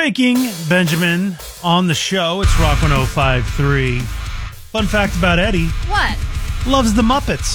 Breaking Benjamin on the show. It's Rock 105.3. Fun fact about Eddie. What? Loves the Muppets.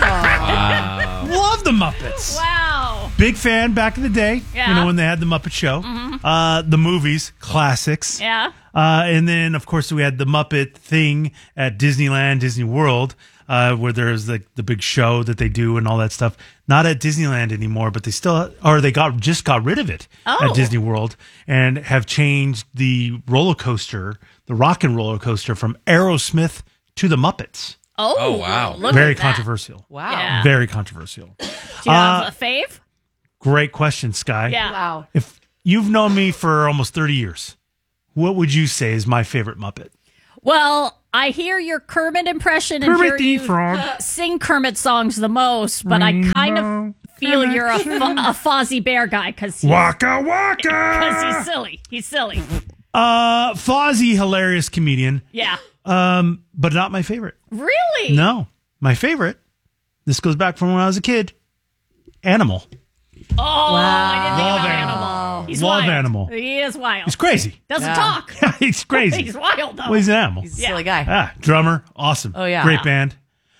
Love the Muppets. Wow. Big fan back in the day. Yeah. You know, when they had the Muppet Show. Mm-hmm. The movies, classics. Yeah. And then, of course, we had the Muppet thing at Disneyland, Disney World, where there's the big show that they do and all that stuff. Not at Disneyland anymore, but they still, or they just got rid of it at Disney World and have changed the roller coaster, the rock and roller coaster, from Aerosmith to the Muppets. Oh, wow. Look Very at that. controversial. Wow. Yeah. Very controversial. Do you have a fave? Great question, Sky. Yeah. Wow. If you've known me for almost 30 years, what would you say is my favorite Muppet? Well, I hear your Kermit impression and Kermit hear the you Frog. sing Kermit songs the most, but I kind of feel you're a Fozzie Bear guy because Waka waka! he's silly. He's silly. Fozzie, hilarious comedian, Yeah. but not my favorite. Really? No, my favorite. This goes back from when I was a kid. Animal. Oh, I didn't think Love about Animal. Animal. He's Love wild. Animal. He is wild. He's crazy. Doesn't talk. He's crazy. He's wild, though. Well, he's an animal. He's a silly guy. Drummer, awesome. Oh, yeah. Great band.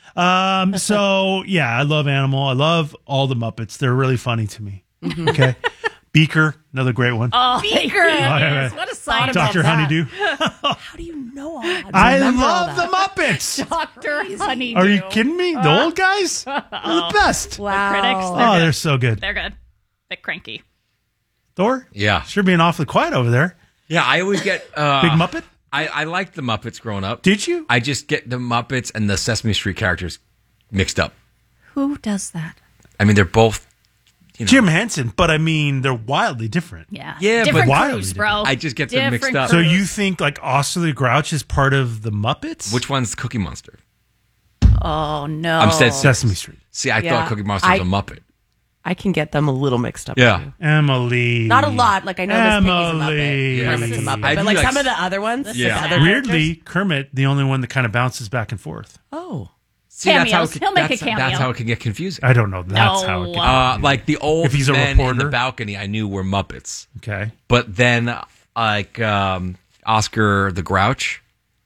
So yeah, I love Animal. I love all the Muppets. They're really funny to me. Okay. Beaker, another great one. Oh, Beaker. yeah. What a sign Dr. Honeydew. How do you know all that? I Remember all love that? the Muppets. Dr. Honeydew. Are you kidding me? The old guys? They're the best. Wow. Critics. Oh, they're so good. They're good. Bit cranky. Thor? Yeah. Sure being awfully quiet over there. Yeah, I always get... Big Muppet? I liked the Muppets growing up. Did you? I just get the Muppets and the Sesame Street characters mixed up. Who does that? I mean, they're both... You know, Jim Henson, but I mean, they're wildly different. Yeah. Yeah, Different but- crews, bro. I just get them mixed Different up. So crews. you think like Oscar the Grouch is part of the Muppets? Which one's Cookie Monster? Oh, no. I'm said Sesame Street. See, I Yeah. thought Cookie Monster was a Muppet. I can get them a little mixed up. Yeah. too. Emily. Not a lot. Like I know Miss Piggy's a Emily. Muppet. Yeah. Kermit's a Muppet. I But do like like some of the other ones. Yeah. the other Weirdly, characters- Kermit, the only one that kind of bounces back and forth. Oh. See, that's how Cameos. He'll make a cameo. That's how it can get confusing. I don't know. That's how it gets. Like the old If he's a men in reporter. the balcony, I knew were Muppets. Okay. But then, like Oscar the Grouch,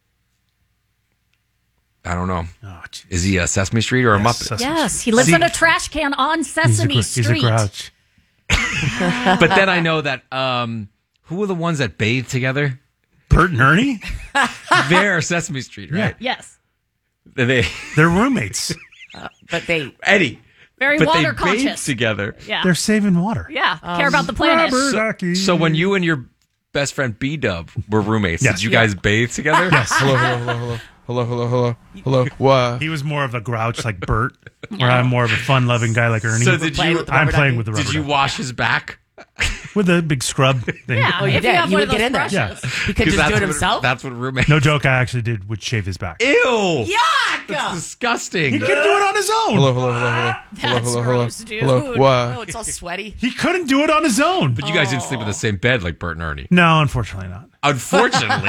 I don't know. Oh, geez. Is he a Sesame Street or a Muppet? Sesame Yes, he lives See- in a trash can on Sesame He's Street. a grouch. But then I know that who were the ones that bathed together? Bert and Ernie? They're Sesame Street, right? Yes. They They're roommates. But they. Eddie, Very but water they bathed conscious. together. Yeah. They're saving water. Yeah. Care about the planet. So when you and your best friend B-Dub were roommates, Yes. did you guys bathe together? Yes. Hello. What? He was more of a grouch like Bert, where I'm more of a fun-loving guy like Ernie. So did you? I'm playing with the rubber Did you ducky. wash his back? With a big scrub thing. Yeah. Oh, you if you did. have You one would of those get in there. brushes. Yeah. He could just do it what- himself. That's what roommates. No joke, I actually would shave his back. Ew. Yuck! That's disgusting. He couldn't do it on his own. That's gross, dude. Oh, What? it's all sweady. He couldn't do it on his own. But you guys didn't sleep in the same bed like Bert and Ernie. No, unfortunately not. Unfortunately,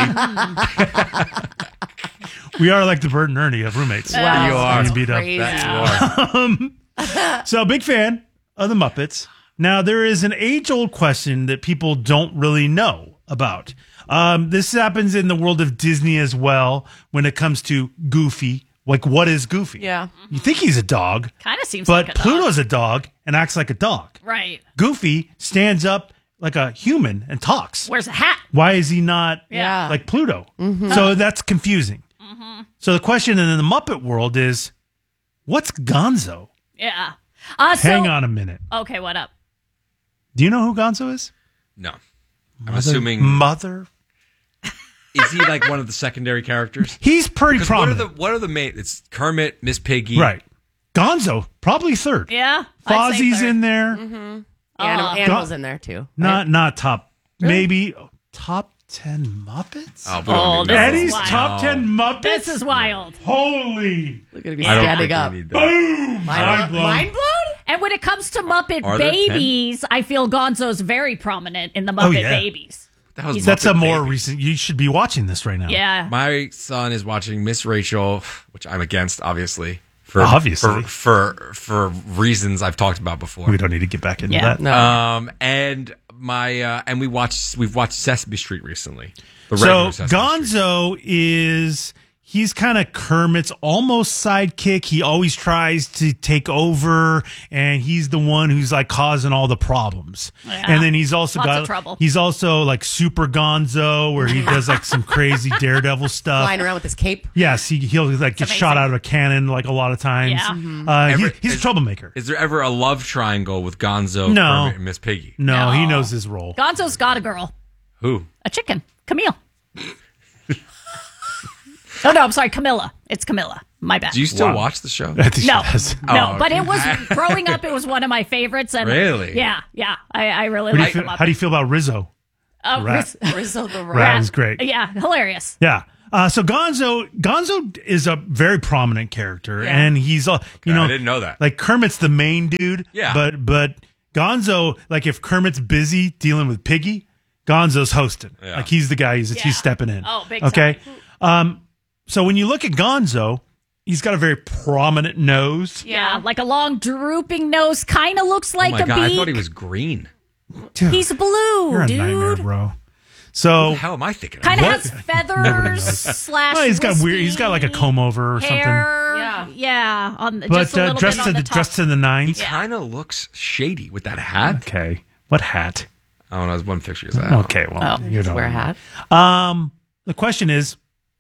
We are like the Bert and Ernie of roommates. Wow, You are. that's Beat up. crazy. that you are. So, big fan of the Muppets. Now, there is an age-old question that people don't really know about. This happens in the world of Disney as well when it comes to Goofy. Like, what is Goofy? Yeah. You think he's a dog, Kind of seems but like a dog. Pluto's a dog and acts like a dog. Right. Goofy stands up like a human and talks. Wears a hat. Why is he not Yeah. like Pluto? So that's confusing. So the question in the Muppet world is, what's Gonzo? Yeah. Hang on a minute. Okay, what up? Do you know who Gonzo is? No, I'm assuming. Mother. Is he like one of the secondary characters? He's pretty 'Cause prominent. What are the main? It's Kermit, Miss Piggy, Right. Gonzo, probably third. Yeah. I'd say Fozzie's third. in there. Animals in there too. Not top. Maybe top 10 Muppets? Oh, we don't need this that. is Eddie's wild. top 10 Muppets? This is wild. Holy. Look at me I don't standing think up. we need that. Mind blown. Mind blown? And when it comes to Muppet Are there 10? Babies, I feel Gonzo's very prominent in the Muppet yeah. Babies. That was That's Muppet a more Babies. recent. You should be watching this right now. Yeah. My son is watching Miss Rachel, which I'm against, obviously. For, Obviously. For reasons I've talked about before. We don't need to get back into Yeah. that. No. And and we've watched Sesame Street recently. The So regular Sesame Street. Gonzo he's kind of Kermit's almost sidekick. He always tries to take over, and he's the one who's like causing all the problems. Yeah. And then he's also Lots of trouble. He's also like Super Gonzo, where he does like some crazy daredevil stuff. Flying around with his cape. Yes, he'll like get amazing. shot out of a cannon like a lot of times. Yeah. He's a troublemaker. Is there ever a love triangle with Gonzo, No. Kermit, and Miss Piggy? No, No. he knows his role. Gonzo's got a girl, Who? a chicken, Camille. Oh no, I'm sorry, Camilla. It's Camilla. My bad. Do you still Wow. watch the show? I think she No, does. no, Oh, but okay. it was growing up. It was one of my favorites. And Really? Yeah. I really How do you like feel- them. how do you feel about Rizzo? Rat. Rizzo the Rat Rat. is great. Yeah, hilarious. Yeah. So Gonzo is a very prominent character, Yeah. and he's I didn't know that. Like Kermit's the main dude. Yeah. But Gonzo, like if Kermit's busy dealing with Piggy, Gonzo's hosting. Yeah. Like he's the guy. He's Yeah. stepping in. Oh, big okay. So when you look at Gonzo, he's got a very prominent nose. Yeah, like a long drooping nose, kind of looks Oh like my a God, beak. I thought he was green. Dude, He's blue, you're a nightmare, dude. bro. So How am I thinking? Kind of of? has feathers slash. well, he's got wispy weird. He's got like a comb over or something. hair. Yeah. Yeah, on the, But just a little dressed bit to on the the top. dressed to the nines. Kind of looks shady with that hat. Okay. What hat? I don't know. There's one picture of that. Okay. Well, you Just don't wear a know. hat. The question is,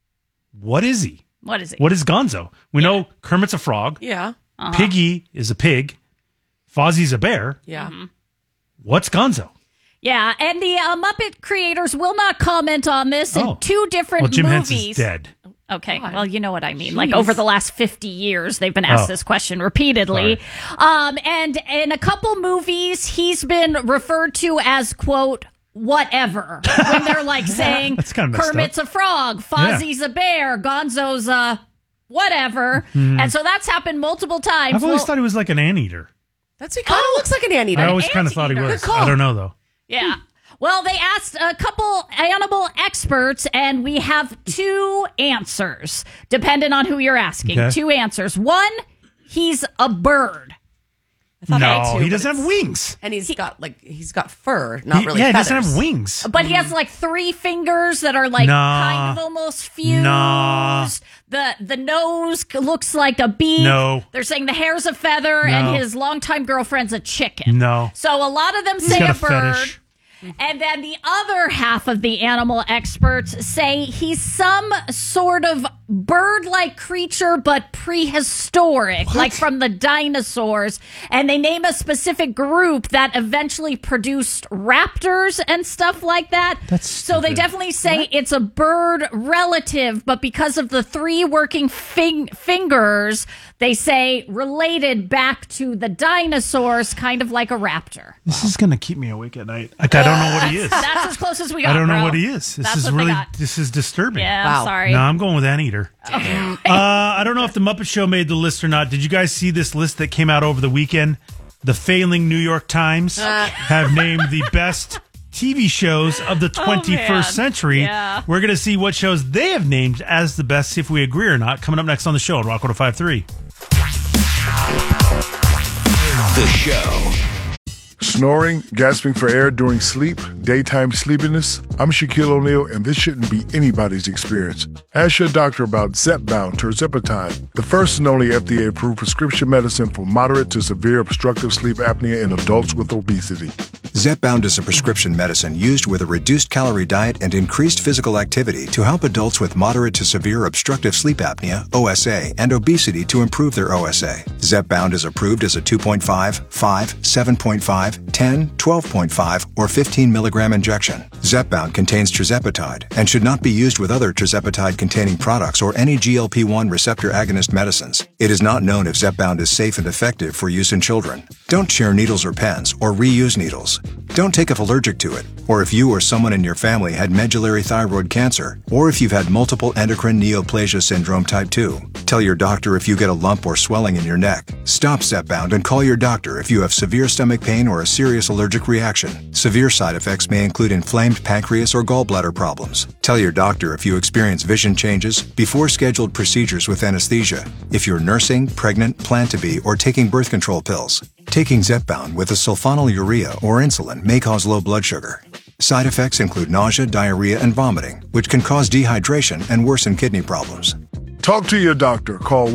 what is he? What is he? What is Gonzo? We know Kermit's a frog. Yeah. Piggy is a pig. Fozzie's a bear. Yeah. What's Gonzo? Yeah, and the Muppet creators will not comment on this Oh. in two different Well, Jim movies. Henson's dead. Okay, well, you know what I mean. Like over the last 50 years, they've been asked Oh. this question repeatedly. And in a couple movies, he's been referred to as, quote, whatever. When they're like saying That's kinda messed Kermit's a frog, Fozzie's a bear, Gonzo's a whatever. And so that's happened multiple times. I've always Well, thought he was like an anteater. He kind of looks like an anteater. I always kind of thought he anteater. was. Good call. I don't know though. Yeah. Well, they asked a couple animal experts, and we have two answers, depending on who you're asking. Okay. Two answers. One, he's a bird. thought No, I too, he but doesn't it's- have wings. And he's got fur, not really Yeah, he feathers. doesn't have wings. But he has like three fingers that are like Nah. kind of almost fused. Nah. The nose looks like a beak. No. They're saying the hair's a feather No. and his longtime girlfriend's a chicken. No. So a lot of them He's say got a a bird. fetish. And then the other half of the animal experts say he's some sort of bird-like creature, but prehistoric, like from the dinosaurs. And they name a specific group that eventually produced raptors and stuff like that. That's so they stupid. definitely say it's a bird relative, but because of the three working fingers, they say related back to the dinosaurs, kind of like a raptor. This is gonna keep me awake at night. Like I don't know what he is. That's as close as we got. I don't know bro. what he is. This That's is what they really got. this is disturbing. Yeah, Wow. I'm sorry. No, I'm going with Anteater. I don't know if the Muppet Show made the list or not. Did you guys see this list that came out over the weekend? The failing New York Times have named the best TV shows of the 21st man. century. Yeah. We're going to see what shows they have named as the best, see if we agree or not. Coming up next on the show on Rock 105.3. The show. Snoring, gasping for air during sleep, daytime sleepiness. I'm Shaquille O'Neal, and this shouldn't be anybody's experience. Ask your doctor about Zepbound tirzepatide, the first and only FDA-approved prescription medicine for moderate to severe obstructive sleep apnea in adults with obesity. Zepbound is a prescription medicine used with a reduced calorie diet and increased physical activity to help adults with moderate to severe obstructive sleep apnea, OSA, and obesity to improve their OSA. Zepbound is approved as a 2.5, 5, 7.5, 10, 12.5, or 15 milligram injection. Zepbound contains tirzepatide and should not be used with other tirzepatide-containing products or any GLP-1 receptor agonist medicines. It is not known if Zepbound is safe and effective for use in children. Don't share needles or pens or reuse needles. Don't take if allergic to it, or if you or someone in your family had medullary thyroid cancer, or if you've had multiple endocrine neoplasia syndrome type 2. Tell your doctor if you get a lump or swelling in your neck. Stop Zepbound and call your doctor if you have severe stomach pain or a serious allergic reaction. Severe side effects may include inflamed pancreas or gallbladder problems. Tell your doctor if you experience vision changes before scheduled procedures with anesthesia, if you're nursing, pregnant, plan to be, or taking birth control pills. Taking Zepbound with a sulfonylurea or insulin may cause low blood sugar. Side effects include nausea, diarrhea, and vomiting, which can cause dehydration and worsen kidney problems. Talk to your doctor. Call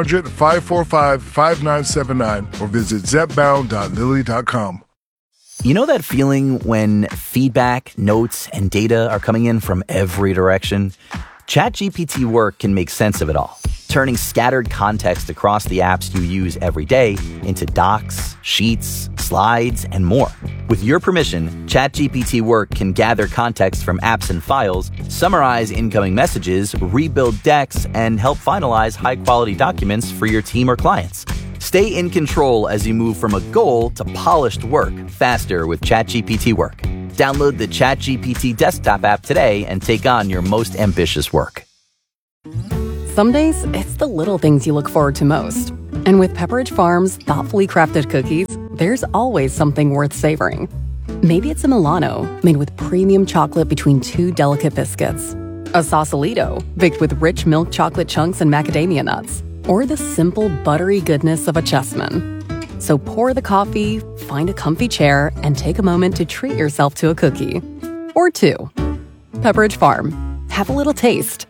1-800-545-5979 or visit zepbound.lilly.com. You know that feeling when feedback, notes, and data are coming in from every direction? ChatGPT Work can make sense of it all, turning scattered context across the apps you use every day into docs, sheets, slides, and more. With your permission, ChatGPT Work can gather context from apps and files, summarize incoming messages, rebuild decks, and help finalize high-quality documents for your team or clients. Stay in control as you move from a goal to polished work faster with ChatGPT Work. Download the ChatGPT desktop app today and take on your most ambitious work. Some days, it's the little things you look forward to most. And with Pepperidge Farm's thoughtfully crafted cookies, there's always something worth savoring. Maybe it's a Milano, made with premium chocolate between two delicate biscuits. A Sausalito, baked with rich milk chocolate chunks and macadamia nuts. Or the simple, buttery goodness of a Chessman. So pour the coffee, find a comfy chair, and take a moment to treat yourself to a cookie. Or two. Pepperidge Farm. Have a little taste.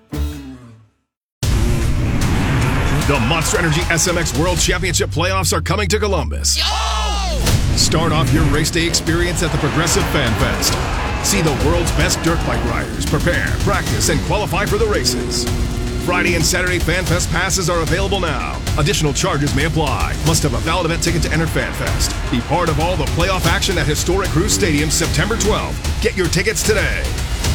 The Monster Energy SMX World Championship playoffs are coming to Columbus. Start off your race day experience at the Progressive Fan Fest. See the world's best dirt bike riders prepare, practice, and qualify for the races. Friday and Saturday Fan Fest passes are available now. Additional charges may apply. Must have a valid event ticket to enter Fan Fest. Be part of all the playoff action at Historic Cruise Stadium September 12th. Get your tickets today.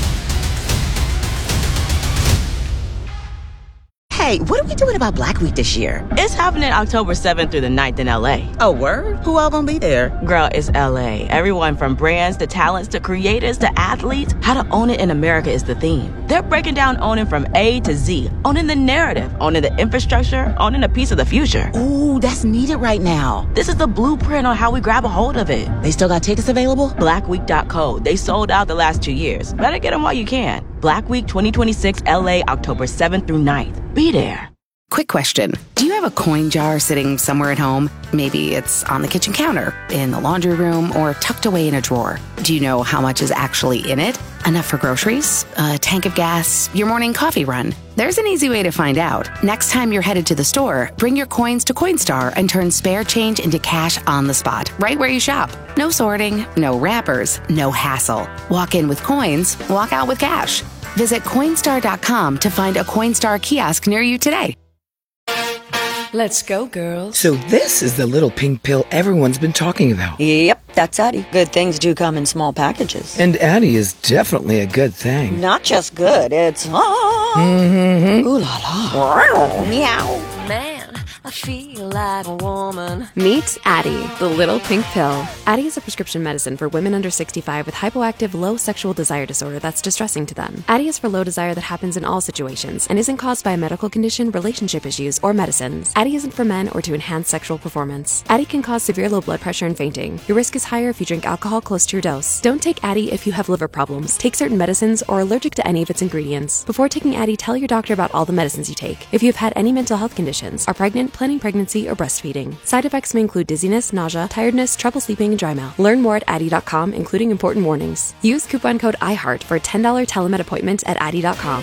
Hey, what are we doing about Black Week this year? It's happening October 7th through the 9th in LA. Oh, word? Who all gonna be there? Girl, it's LA. Everyone from brands to talents to creators to athletes. How to own it in America is the theme. They're breaking down owning from A to Z. Owning the narrative, owning the infrastructure, owning a piece of the future. Ooh, that's needed right now. This is the blueprint on how we grab a hold of it. They still got tickets available? Blackweek.co. They sold out the last 2 years. Better get them while you can. Black Week 2026 LA, October 7th through 9th. Be there. Quick question. Do you have a coin jar sitting somewhere at home? Maybe it's on the kitchen counter, in the laundry room, or tucked away in a drawer. Do you know how much is actually in it? Enough for groceries? A tank of gas? Your morning coffee run? There's an easy way to find out. Next time you're headed to the store, bring your coins to Coinstar and turn spare change into cash on the spot, right where you shop. No sorting, no wrappers, no hassle. Walk in with coins, walk out with cash. Visit Coinstar.com to find a Coinstar kiosk near you today. Let's go, girls. So this is the little pink pill everyone's been talking about. Yep, that's Addie. Good things do come in small packages. And Addie is definitely a good thing. Not just good, it's ooh la la. Meow. Man, I feel like a woman. Meet Addie, the little pink pill. Addie is a prescription medicine for women under 65 with hypoactive low sexual desire disorder that's distressing to them. Addie is for low desire that happens in all situations and isn't caused by a medical condition, relationship issues, or medicines. Addie isn't for men or to enhance sexual performance. Addie can cause severe low blood pressure and fainting. Your risk is higher if you drink alcohol close to your dose. Don't take Addie if you have liver problems, take certain medicines, or are allergic to any of its ingredients. Before taking Addie, tell your doctor about all the medicines you take. If you have had any mental health conditions, are pregnant, planning pregnancy, or breastfeeding. Side effects may include dizziness, nausea, tiredness, trouble sleeping, and dry mouth. Learn more at Addie.com, including important warnings. Use coupon code IHEART for a $10 telemed appointment at Addie.com.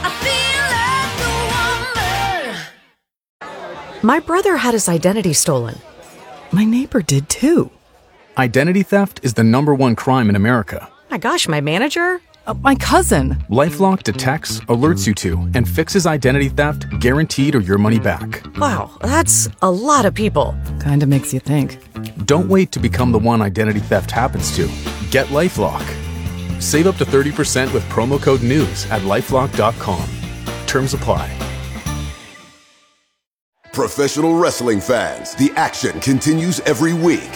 My brother had his identity stolen. My neighbor did too. Identity theft is the #1 crime in America. My gosh, my manager? My cousin. LifeLock detects, alerts you to, and fixes identity theft guaranteed or your money back. Wow, that's a lot of people. Kinda makes you think. Don't wait to become the one identity theft happens to. Get LifeLock. Save up to 30% with promo code NEWS at LifeLock.com. Terms apply. Professional wrestling fans, the action continues every week.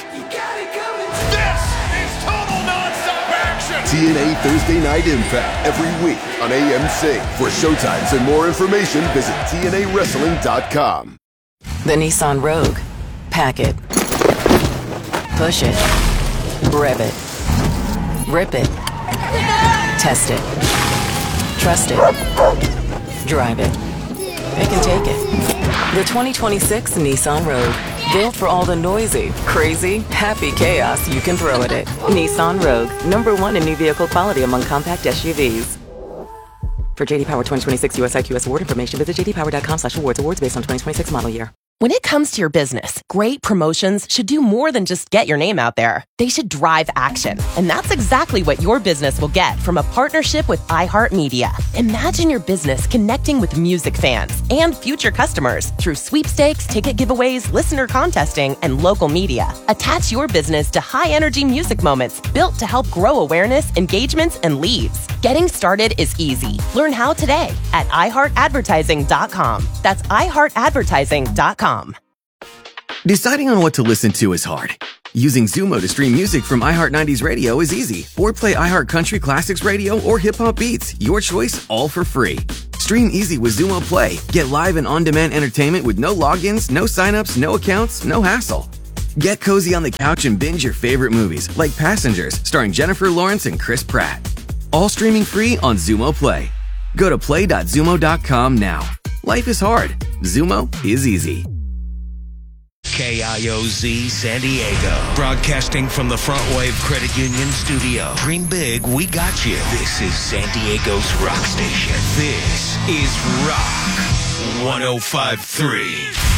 TNA Thursday Night Impact every week on AMC. For showtimes and more information, visit TNAWrestling.com. The Nissan Rogue. Pack it. Push it. Rev it. Rip it. Test it. Trust it. Drive it. Pick and take it. The 2026 Nissan Rogue. Built for all the noisy, crazy, happy chaos you can throw at it. Nissan Rogue, #1 in new vehicle quality among compact SUVs. For JD Power 2026 US IQS award information, visit jdpower.com/awards. Awards based on 2026 model year. When it comes to your business, great promotions should do more than just get your name out there. They should drive action. And that's exactly what your business will get from a partnership with iHeartMedia. Imagine your business connecting with music fans and future customers through sweepstakes, ticket giveaways, listener contesting, and local media. Attach your business to high-energy music moments built to help grow awareness, engagements, and leads. Getting started is easy. Learn how today at iHeartAdvertising.com. That's iHeartAdvertising.com. Deciding on what to listen to is hard. Using Zumo to stream music from iHeart 90s Radio is easy. Or play iHeart Country Classics Radio or Hip Hop Beats. Your choice, all for free. Stream easy with Zumo Play. Get live and on-demand entertainment with no logins, no signups, no accounts, no hassle. Get cozy on the couch and binge your favorite movies, like Passengers, starring Jennifer Lawrence and Chris Pratt. All streaming free on Zumo Play. Go to play.zumo.com now. Life is hard. Zumo is easy. KIOZ San Diego. Broadcasting from the Front Wave Credit Union studio. Dream big, we got you. This is San Diego's rock station. This is Rock 105.3.